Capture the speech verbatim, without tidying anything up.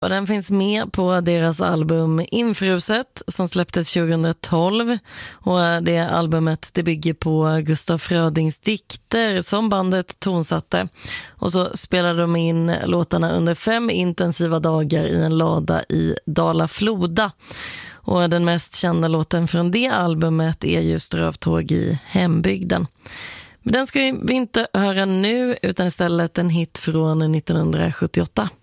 Och den finns med på deras album Infruset som släpptes tjugohundratolv. Och det albumet det bygger på Gustaf Frödings dikter som bandet tonsatte. Och så spelade de in låtarna under fem intensiva dagar i en lada i Dala-Floda. Och den mest kända låten från det albumet är just Rövtåg i hembygden. Men den ska vi inte höra nu utan istället en hit från nittonhundrasjuttioåtta.